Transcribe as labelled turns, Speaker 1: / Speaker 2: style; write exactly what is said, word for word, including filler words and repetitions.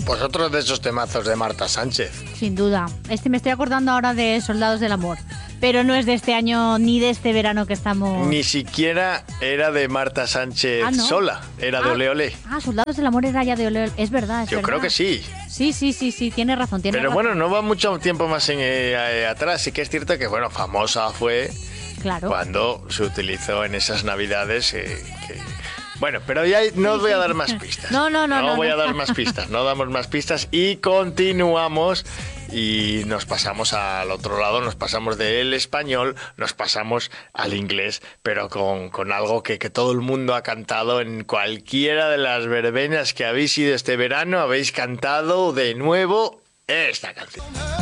Speaker 1: Pues otro de esos temazos de Marta Sánchez.
Speaker 2: Sin duda. Este me estoy acordando ahora de Soldados del Amor. Pero no es de este año ni de este verano que estamos...
Speaker 1: Ni siquiera era de Marta Sánchez
Speaker 2: Ah, ¿no?
Speaker 1: sola, era de
Speaker 2: Ah,
Speaker 1: Ole Ole.
Speaker 2: Ah, Soldados del Amor era ya de Ole Ole. Es verdad, es
Speaker 1: Yo
Speaker 2: verdad.
Speaker 1: creo que sí.
Speaker 2: Sí, sí, sí, sí, tiene razón, tiene
Speaker 1: Pero
Speaker 2: razón.
Speaker 1: bueno, no va mucho tiempo más en, eh, eh, atrás. Sí que es cierto que, bueno, famosa fue
Speaker 2: Claro.
Speaker 1: cuando se utilizó en esas navidades eh, que... Bueno, pero ya no os voy a dar más pistas.
Speaker 2: No, no, no,
Speaker 1: No
Speaker 2: no,
Speaker 1: voy
Speaker 2: no.
Speaker 1: a dar más pistas, no damos más pistas y continuamos y nos pasamos al otro lado, nos pasamos del español, nos pasamos al inglés, pero con, con algo que, que todo el mundo ha cantado en cualquiera de las verbenas que habéis ido este verano, habéis cantado de nuevo esta canción.